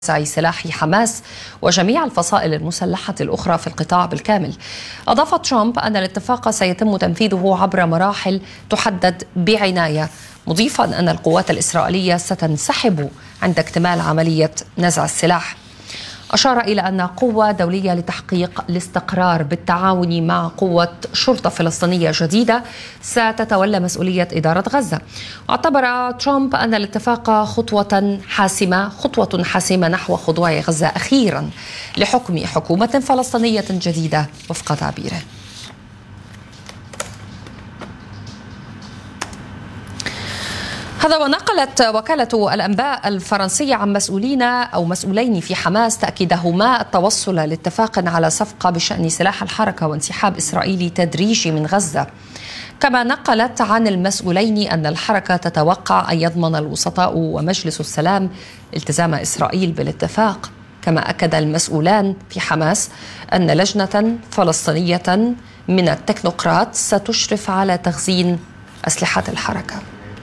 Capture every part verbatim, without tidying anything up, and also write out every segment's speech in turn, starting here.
سلاح حماس وجميع الفصائل المسلحة الأخرى في القطاع بالكامل. أضاف ترامب أن الاتفاق سيتم تنفيذه عبر مراحل تحدد بعناية، مضيفا أن القوات الإسرائيلية ستنسحب عند اكتمال عملية نزع السلاح. أشار إلى أن قوة دولية لتحقيق الاستقرار بالتعاون مع قوة شرطة فلسطينية جديدة ستتولى مسؤولية إدارة غزة. واعتبر ترامب أن الاتفاق خطوة حاسمة خطوة حاسمة نحو خضوع غزة أخيرا لحكم حكومة فلسطينية جديدة وفق تعبيره. هذا ونقلت وكالة الأنباء الفرنسية عن مسؤولين أو مسؤولين في حماس تأكيدهما التوصل لاتفاق على صفقة بشأن سلاح الحركة وانسحاب إسرائيلي تدريجي من غزة. كما نقلت عن المسؤولين أن الحركة تتوقع أن يضمن الوسطاء ومجلس السلام التزام إسرائيل بالاتفاق. كما أكد المسؤولان في حماس أن لجنة فلسطينية من التكنوقراط ستشرف على تخزين أسلحة الحركة.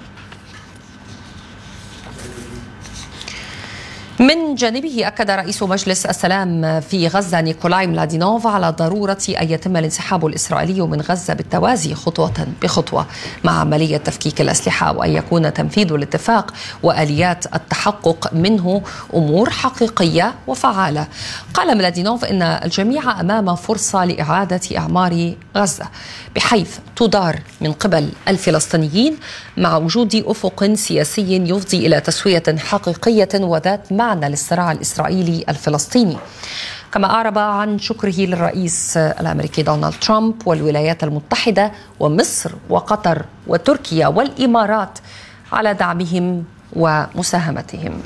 من جانبه أكد رئيس مجلس السلام في غزة نيكولاي ملادينوف على ضرورة أن يتم الانسحاب الإسرائيلي من غزة بالتوازي خطوة بخطوة مع عملية تفكيك الأسلحة، وأن يكون تنفيذ الاتفاق وآليات التحقق منه أمور حقيقية وفعالة. قال ملادينوف إن الجميع أمام فرصة لإعادة إعمار غزة بحيث تدار من قبل الفلسطينيين مع وجود أفق سياسي يفضي إلى تسوية حقيقية وذات معنى للصراع الإسرائيلي الفلسطيني. كما أعرب عن شكره للرئيس الأمريكي دونالد ترامب والولايات المتحدة ومصر وقطر وتركيا والإمارات على دعمهم ومساهمتهم.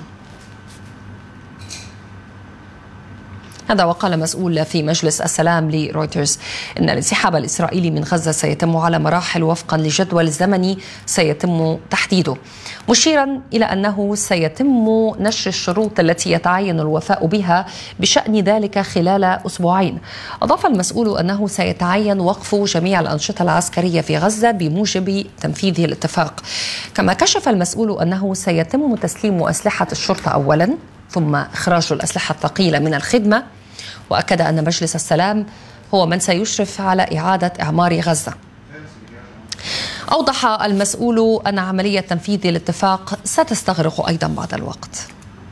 هذا وقال مسؤول في مجلس السلام لرويترز إن الانسحاب الإسرائيلي من غزة سيتم على مراحل وفقا لجدول زمني سيتم تحديده، مشيرا إلى أنه سيتم نشر الشروط التي يتعين الوفاء بها بشأن ذلك خلال أسبوعين. أضاف المسؤول أنه سيتعين وقف جميع الأنشطة العسكرية في غزة بموجب تنفيذ الاتفاق. كما كشف المسؤول أنه سيتم تسليم أسلحة الشرطة أولا ثم إخراج الأسلحة الثقيلة من الخدمة. وأكد أن مجلس السلام هو من سيشرف على إعادة إعمار غزة. أوضح المسؤول أن عملية تنفيذ الاتفاق ستستغرق أيضا بعض الوقت.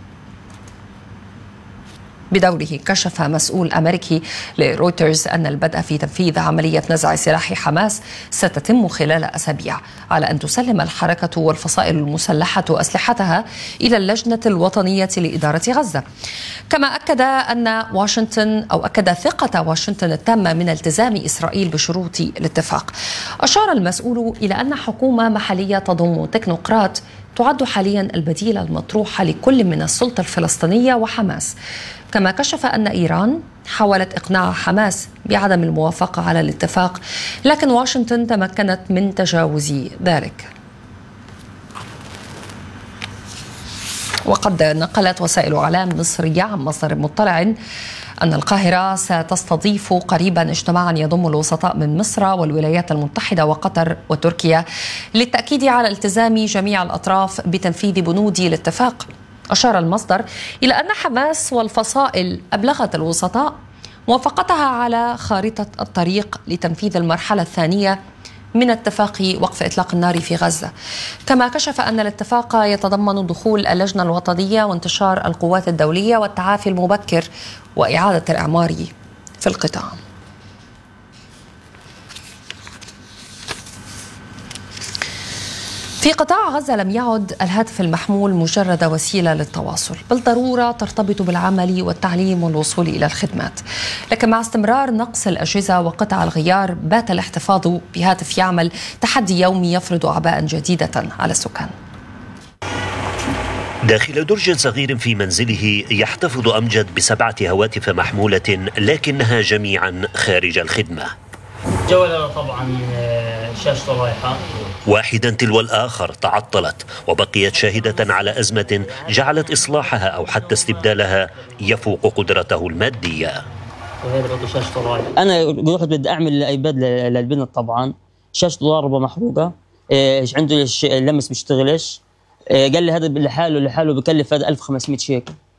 بدوره كشف مسؤول أمريكي لرويترز أن البدء في تنفيذ عملية نزع سلاح حماس ستتم خلال أسابيع، على أن تسلم الحركة والفصائل المسلحة أسلحتها إلى اللجنة الوطنية لإدارة غزة. كما أكد أن واشنطن أو أكد ثقة واشنطن التامة من التزام إسرائيل بشروط الاتفاق. أشار المسؤول إلى أن حكومة محلية تضم تكنوقراط تعد حاليا البديل المطروح لكل من السلطة الفلسطينية وحماس. كما كشف أن إيران حاولت إقناع حماس بعدم الموافقة على الاتفاق، لكن واشنطن تمكنت من تجاوز ذلك. وقد نقلت وسائل إعلام مصرية عن مصدر مطلع أن القاهرة ستستضيف قريبا اجتماعا يضم الوسطاء من مصر والولايات المتحدة وقطر وتركيا للتأكيد على التزام جميع الأطراف بتنفيذ بنود الاتفاق. أشار المصدر إلى أن حماس والفصائل أبلغت الوسطاء موافقتها على خارطة الطريق لتنفيذ المرحلة الثانية من اتفاق وقف إطلاق النار في غزة. كما كشف أن الاتفاق يتضمن دخول اللجنة الوطنية وانتشار القوات الدولية والتعافي المبكر وإعادة الإعمار في القطاع. في قطاع غزة لم يعد الهاتف المحمول مجرد وسيلة للتواصل، بل ضرورة ترتبط بالعمل والتعليم والوصول إلى الخدمات. لكن مع استمرار نقص الأجهزة وقطع الغيار بات الاحتفاظ بهاتف يعمل تحدي يومي يفرض أعباء جديدة على السكان. داخل درج صغير في منزله يحتفظ أمجد بسبعة هواتف محمولة، لكنها جميعا خارج الخدمة. جوالة طبعا شاشة رايحة، واحدا تلو الآخر تعطلت وبقيت شاهدة على أزمة جعلت إصلاحها أو حتى استبدالها يفوق قدرته المادية. وهذا برضه شاشة رايحة. أنا رحت بدي أعمل الأيباد للبنت، طبعا شاشة ضاربة محروقة، عنده اللمس بيشتغلش، قال لي هذا لحاله لحاله بكلف هذا ألف وخمسمئة شيكل.